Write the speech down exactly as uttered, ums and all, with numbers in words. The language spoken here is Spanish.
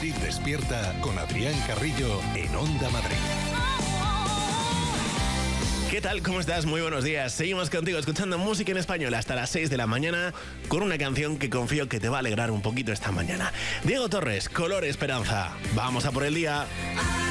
Madrid despierta con Adrián Carrillo en Onda Madrid. ¿Qué tal? ¿Cómo estás? Muy buenos días. Seguimos contigo escuchando música en español hasta las seis de la mañana con una canción que confío que te va a alegrar un poquito esta mañana. Diego Torres, Color Esperanza. Vamos a por el día.